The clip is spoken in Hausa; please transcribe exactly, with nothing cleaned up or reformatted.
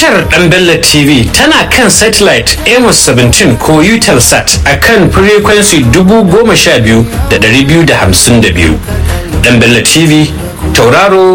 Tashar Ɗan Bello T V tana kan satellite Amos seventeen ko Eutelsat a kan frequency dubu goma sha biyu da ɗari biyu da hamsin da biyu. Ɗan Bello T V, tauraro